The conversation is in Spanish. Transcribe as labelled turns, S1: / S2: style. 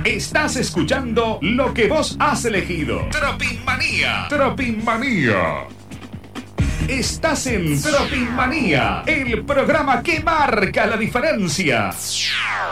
S1: Estás escuchando lo que vos has elegido. Tropinmanía. Tropinmanía. Estás en Tropinmanía, el programa que marca la diferencia.